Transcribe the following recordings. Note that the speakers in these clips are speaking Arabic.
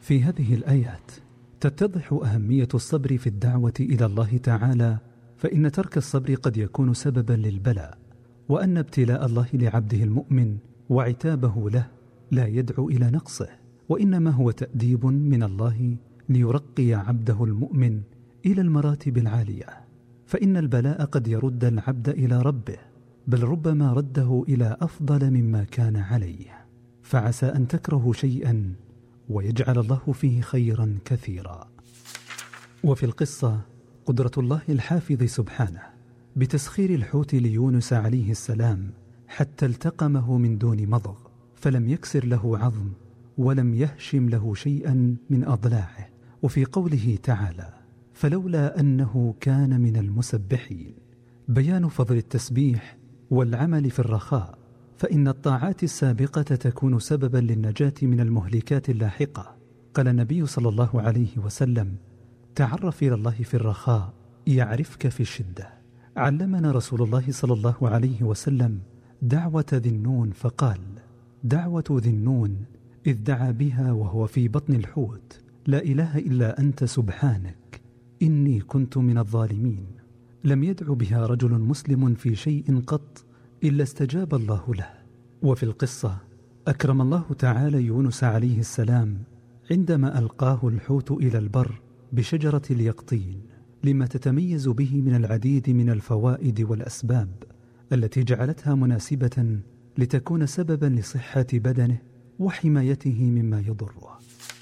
في هذه الآيات تتضح أهمية الصبر في الدعوة إلى الله تعالى، فإن ترك الصبر قد يكون سببا للبلاء، وأن ابتلاء الله لعبده المؤمن وعتابه له لا يدعو إلى نقصه، وإنما هو تأديب من الله ليرقي عبده المؤمن إلى المراتب العالية. فإن البلاء قد يرد العبد إلى ربه، بل ربما رده إلى أفضل مما كان عليه، فعسى أن تكرهوا شيئا ويجعل الله فيه خيرا كثيرا. وفي القصة قدرة الله الحافظ سبحانه بتسخير الحوت ليونس عليه السلام حتى التقمه من دون مضغ، فلم يكسر له عظم ولم يهشم له شيئا من أضلاعه. وفي قوله تعالى فلولا أنه كان من المسبحين، بيان فضل التسبيح والعمل في الرخاء، فإن الطاعات السابقة تكون سببا للنجاة من المهلكات اللاحقة. قال النبي صلى الله عليه وسلم تعرف إلى الله في الرخاء يعرفك في الشدة. علمنا رسول الله صلى الله عليه وسلم دعوة ذي النون فقال دعوة ذي النون إذ دعا بها وهو في بطن الحوت لا إله إلا أنت سبحانك إني كنت من الظالمين. لم يدع بها رجل مسلم في شيء قط إلا استجاب الله له. وفي القصة أكرم الله تعالى يونس عليه السلام عندما ألقاه الحوت إلى البر بشجرة اليقطين، لما تتميز به من العديد من الفوائد والأسباب التي جعلتها مناسبة لتكون سببا لصحة بدنه وحمايته مما يضره.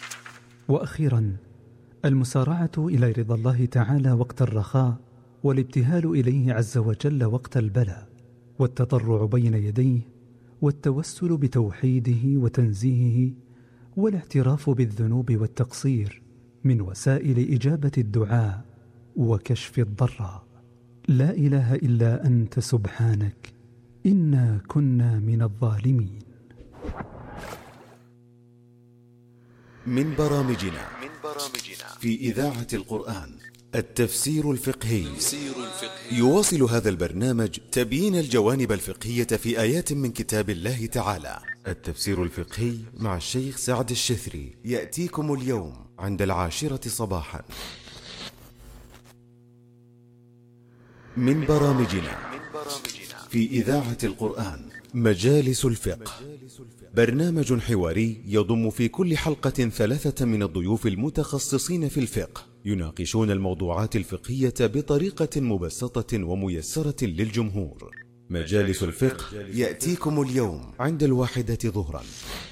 وأخيرا المسارعة إلى رضا الله تعالى وقت الرخاء، والابتهال إليه عز وجل وقت البلاء، والتضرع بين يديه، والتوسل بتوحيده وتنزيهه، والاعتراف بالذنوب والتقصير من وسائل إجابة الدعاء وكشف الضراء. لا إله إلا أنت سبحانك إنا كنا من الظالمين. من برامجنا في إذاعة القرآن التفسير الفقهي. يواصل هذا البرنامج تبيين الجوانب الفقهية في آيات من كتاب الله تعالى. التفسير الفقهي مع الشيخ سعد الشثري يأتيكم اليوم عند 10 صباحا. من برامجنا في إذاعة القرآن مجالس الفقه، برنامج حواري يضم في كل حلقة 3 من الضيوف المتخصصين في الفقه، يناقشون الموضوعات الفقهية بطريقة مبسطة وميسرة للجمهور. مجالس الفقه يأتيكم اليوم عند 1 ظهرا.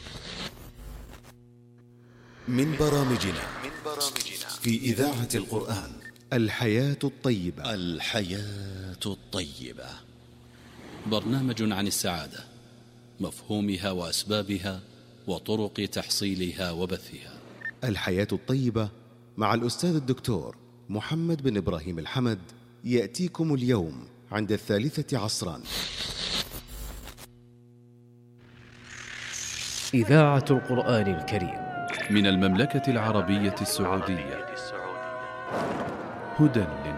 من برامجنا في إذاعة القرآن الحياة الطيبة. الحياة الطيبة برنامج عن السعادة، مفهومها وأسبابها وطرق تحصيلها وبثها. الحياة الطيبة مع الأستاذ الدكتور محمد بن إبراهيم الحمد يأتيكم اليوم عند 3 عصرا. إذاعة القرآن الكريم من المملكة العربية السعودية، هدى